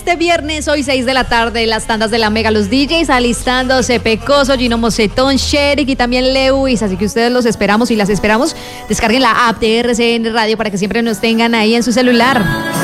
este viernes, hoy 6 de la tarde, las tandas de la Mega, los DJs alistándose, Pecoso, Gino Mocetón, Sherik y también Lewis, así que ustedes los esperamos y las esperamos. Descarguen la app de RCN Radio para que siempre nos tengan ahí en su celular.